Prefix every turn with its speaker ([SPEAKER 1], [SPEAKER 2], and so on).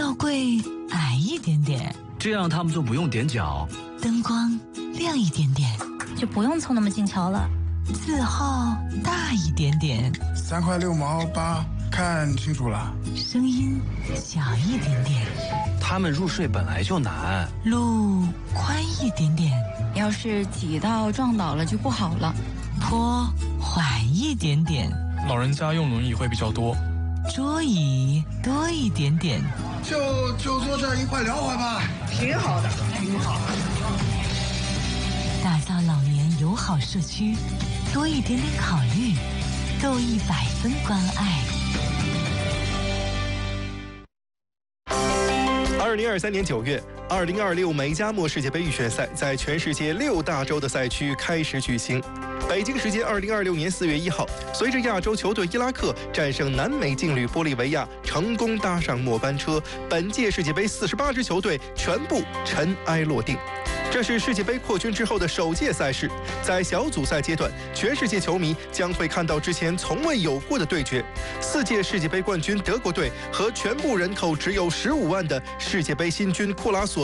[SPEAKER 1] 吊柜矮一点点，
[SPEAKER 2] 这样他们就不用踮脚。
[SPEAKER 1] 灯光亮一点点，
[SPEAKER 3] 就不用凑那么近瞧了。
[SPEAKER 1] 字号大一点点
[SPEAKER 4] ，3块6毛8，看清楚了。
[SPEAKER 1] 声音小一点点，
[SPEAKER 2] 他们入睡本来就难。
[SPEAKER 1] 路宽一点点，
[SPEAKER 3] 要是挤到撞倒了就不好了。
[SPEAKER 1] 坡缓一点点，
[SPEAKER 5] 老人家用轮椅会比较多。
[SPEAKER 1] 桌椅多一点点，
[SPEAKER 4] 就坐这一块聊会吧，挺好的，挺好。
[SPEAKER 1] 打造老年友好社区，多一点点考虑，够100分关爱。
[SPEAKER 6] 2023年9月，2026美加墨世界杯预选赛在全世界6大洲的赛区开始举行。北京时间2026年4月1号，随着亚洲球队伊拉克战胜南美劲旅玻利维亚，成功搭上末班车，本届世界杯48支球队全部尘埃落定。这是世界杯扩军之后的首届赛事，在小组赛阶段，全世界球迷将会看到之前从未有过的对决：4届世界杯冠军德国队和全部人口只有15万的世界杯新军库拉索